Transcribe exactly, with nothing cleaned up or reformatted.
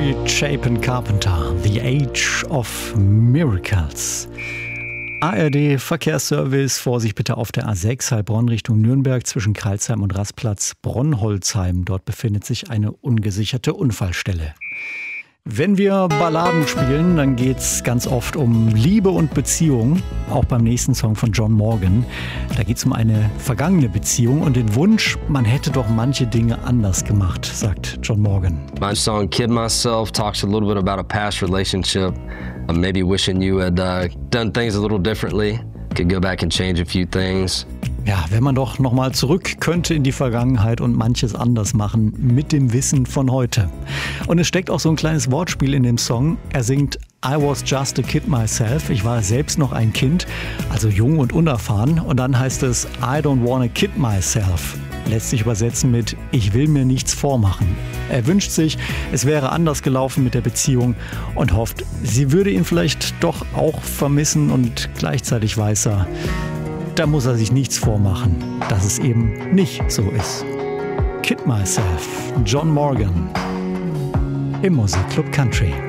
Mary Chapin Carpenter, The Age of Miracles. A R D Verkehrsservice, Vorsicht bitte auf der A sechs Heilbronn Richtung Nürnberg zwischen Kreilsheim und Rastplatz Bronholzheim. Dort befindet sich eine ungesicherte Unfallstelle. Wenn wir Balladen spielen, dann geht's ganz oft um Liebe und Beziehung. Auch beim nächsten Song von John Morgan. Da geht's um eine vergangene Beziehung und den Wunsch, man hätte doch manche Dinge anders gemacht, sagt John Morgan. My song Kid Myself talks a little bit about a past relationship. Uh, maybe wishing you had uh, done things a little differently. Could go back and change a few things. Ja, wenn man doch nochmal zurück könnte in die Vergangenheit und manches anders machen mit dem Wissen von heute. Und es steckt auch so ein kleines Wortspiel in dem Song. Er singt I was just a kid myself. Ich war selbst noch ein Kind, also jung und unerfahren. Und dann heißt es I don't wanna kid myself. Lässt sich übersetzen mit ich will mir nichts vormachen. Er wünscht sich, es wäre anders gelaufen mit der Beziehung und hofft, sie würde ihn vielleicht doch auch vermissen und gleichzeitig weiß er, da muss er sich nichts vormachen, dass es eben nicht so ist. Kid Myself, John Morgan im Musikclub Country.